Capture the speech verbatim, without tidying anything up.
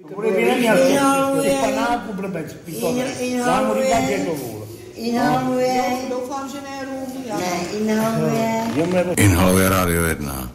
Bude neměl těch panáků blbec, pitone. Já mu říkám, že to vůl. Inhaluje. Doufám, že ne rum. Ne, inhaluje. Inhaluje Rádio jedna.